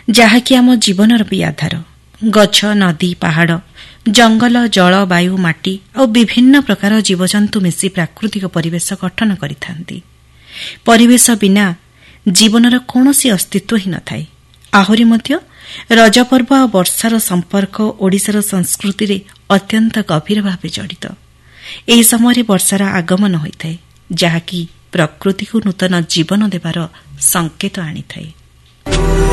ଯାହାକି ଆମ ଜୀବନର ବି ଆଧାର। ଗଛ, ନଦୀ, ପାହାଡ଼, ଜଙ୍ଗଲ, ଜଳ, ବାୟୁ, ମାଟି ଆଉ ବିଭିନ୍ନ ପ୍ରକାର ଜୀବଜନ୍ତୁ ମିଶି ପ୍ରାକୃତିକ ପରିବେଶ ଗଠନ କରିଥାନ୍ତି। ପରିବେଶ ବିନା ଜୀବନର କୌଣସି ଅସ୍ତିତ୍ୱ ହିଁ ନଥାଏ। ଆହୁରି ମଧ୍ୟ ରଜପର୍ବ ଆଉ ବର୍ଷାର ସମ୍ପର୍କ ଓଡ଼ିଶାର ସଂସ୍କୃତିରେ ଅତ୍ୟନ୍ତ ଗଭୀର ଭାବେ ଜଡ଼ିତ। ଏହି ସମୟରେ ବର୍ଷାର ଆଗମନ ହୋଇଥାଏ, ଯାହାକି ପ୍ରକୃତିକୁ ନୂତନ ଜୀବନ ଦେବାର ସଂକେତ ଆଣିଥାଏ।